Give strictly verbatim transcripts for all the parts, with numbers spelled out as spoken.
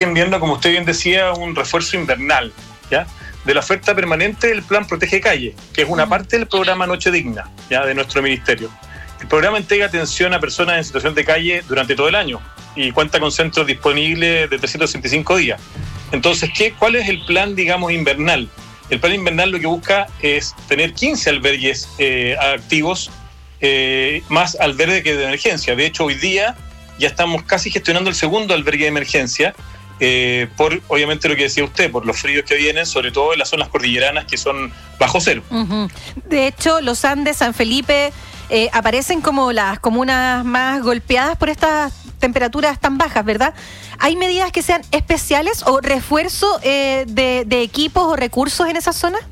invierno, como usted bien decía, un refuerzo invernal, ¿ya?, de la oferta permanente del Plan Protege Calle, que es una parte del programa Noche Digna, ¿ya?, de nuestro ministerio. El programa entrega atención a personas en situación de calle durante todo el año y cuenta con centros disponibles de trescientos sesenta y cinco días. Entonces, ¿qué, ¿cuál es el plan, digamos, invernal? El plan invernal lo que busca es tener quince albergues eh, activos, eh, más albergues de emergencia. De hecho, hoy día ya estamos casi gestionando el segundo albergue de emergencia, eh, por, obviamente, lo que decía usted, por los fríos que vienen, sobre todo en las zonas cordilleranas que son bajo cero. Uh-huh. De hecho, Los Andes, San Felipe, eh, aparecen como las comunas más golpeadas por estas temperaturas tan bajas, ¿verdad? ¿Hay medidas que sean especiales o refuerzo eh, de, de equipos o recursos en esa zona?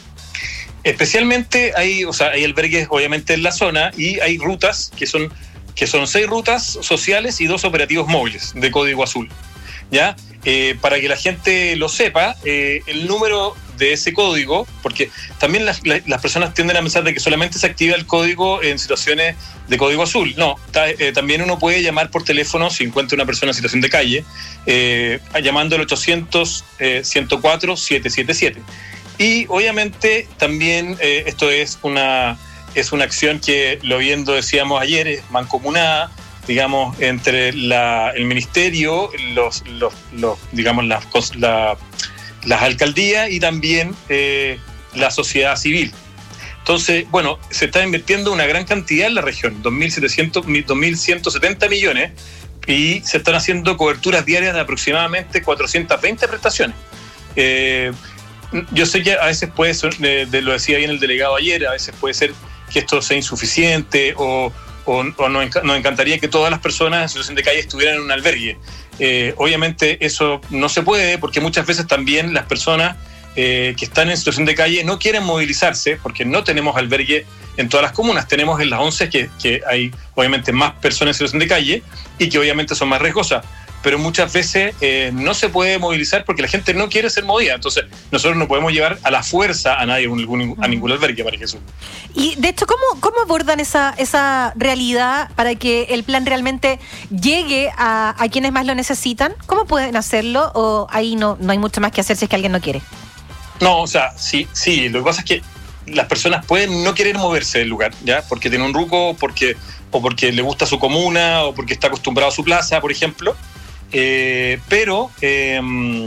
Especialmente hay, o sea, hay albergues obviamente en la zona y hay rutas que son, que son seis rutas sociales y dos operativos móviles de código azul, ¿ya? Eh, para que la gente lo sepa, eh, el número de ese código, porque también las, las personas tienden a pensar de que solamente se activa el código en situaciones de código azul. No, ta, eh, también uno puede llamar por teléfono si encuentra una persona en situación de calle, eh, llamando al ochocientos, ciento cuatro, setecientos setenta y siete. Y obviamente también eh, esto es una, es una acción que, lo viendo decíamos ayer, es mancomunada, digamos, entre la, el ministerio, los, los, los digamos, las, la, las alcaldías y también eh, la sociedad civil. Entonces, bueno, se está invirtiendo una gran cantidad en la región, dos mil ciento setenta millones, y se están haciendo coberturas diarias de aproximadamente cuatrocientas veinte prestaciones. Eh, yo sé que a veces puede ser, de, de, lo decía bien el delegado ayer, a veces puede ser que esto sea insuficiente o o, o nos, enc- nos encantaría que todas las personas en situación de calle estuvieran en un albergue. Eh, obviamente eso no se puede porque muchas veces también las personas eh, que están en situación de calle no quieren movilizarse porque no tenemos albergue en todas las comunas. Tenemos en las once que, que hay obviamente más personas en situación de calle y que obviamente son más riesgosas. Pero muchas veces eh, no se puede movilizar porque la gente no quiere ser movida. Entonces, nosotros no podemos llevar a la fuerza a nadie, a ningún albergue, María Jesús. Y, de hecho, ¿cómo, cómo abordan esa, esa realidad para que el plan realmente llegue a, a quienes más lo necesitan? ¿Cómo pueden hacerlo? ¿O ahí no, no hay mucho más que hacer si es que alguien no quiere? No, o sea, sí, sí. Lo que pasa es que las personas pueden no querer moverse del lugar, ¿ya? Porque tiene un ruco, porque, o porque le gusta su comuna, o porque está acostumbrado a su plaza, por ejemplo. Eh, pero eh,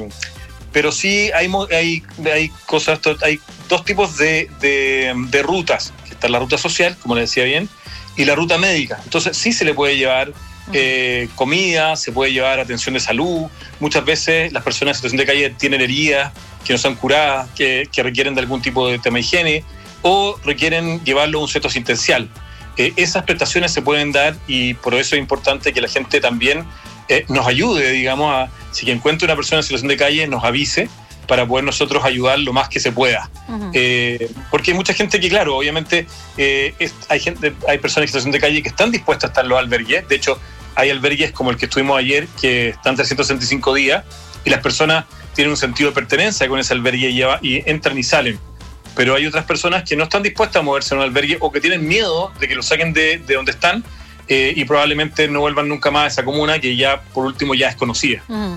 pero sí hay, hay, hay cosas, hay dos tipos de, de, de rutas. Está la ruta social, como le decía bien, y la ruta médica. Entonces sí se le puede llevar eh, comida, se puede llevar atención de salud. Muchas veces las personas en situación de calle tienen heridas que no están curadas, que, que requieren de algún tipo de tema de higiene o requieren llevarlo a un centro asistencial. Eh, esas prestaciones se pueden dar y por eso es importante que la gente también Eh, nos ayude, digamos, a, si que encuentre una persona en situación de calle, nos avise para poder nosotros ayudar lo más que se pueda. Uh-huh. Eh, porque hay mucha gente que, claro, obviamente eh, es, hay gente, hay personas en situación de calle que están dispuestas a estar en los albergues. De hecho, hay albergues como el que estuvimos ayer que están trescientos sesenta y cinco días y las personas tienen un sentido de pertenencia con ese albergue y, lleva, y entran y salen. Pero hay otras personas que no están dispuestas a moverse en un albergue o que tienen miedo de que lo saquen de, de donde están. Eh, y probablemente no vuelvan nunca más a esa comuna que ya, por último, ya es conocida. Mm.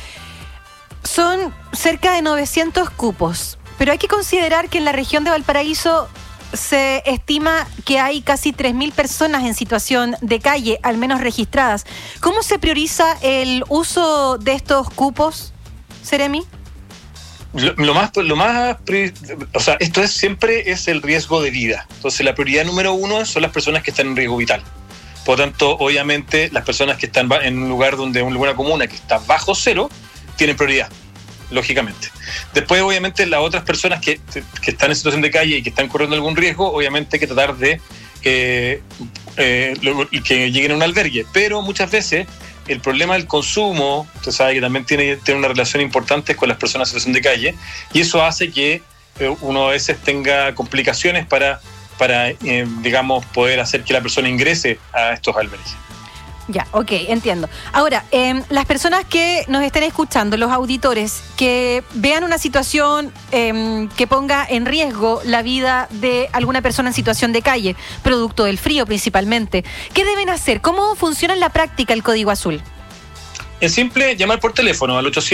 Son cerca de novecientos cupos, pero hay que considerar que en la región de Valparaíso se estima que hay casi tres mil personas en situación de calle, al menos registradas. ¿Cómo se prioriza el uso de estos cupos, Seremi? Lo, lo más, lo más, o sea, esto es siempre es el riesgo de vida. Entonces, la prioridad número uno son las personas que están en riesgo vital. Por lo tanto, obviamente, las personas que están en un lugar donde una comuna que está bajo cero tienen prioridad, lógicamente. Después, obviamente, las otras personas que, que están en situación de calle y que están corriendo algún riesgo, obviamente hay que tratar de eh, eh, que lleguen a un albergue. Pero muchas veces el problema del consumo, usted sabe que también tiene, tiene una relación importante con las personas en situación de calle, y eso hace que eh, uno a veces tenga complicaciones para para, eh, digamos, poder hacer que la persona ingrese a estos albergues. Ya, ok, entiendo. Ahora, eh, las personas que nos estén escuchando, los auditores, que vean una situación eh, que ponga en riesgo la vida de alguna persona en situación de calle, producto del frío principalmente, ¿qué deben hacer? ¿Cómo funciona en la práctica el Código Azul? Es simple, llamar por teléfono al ochocientos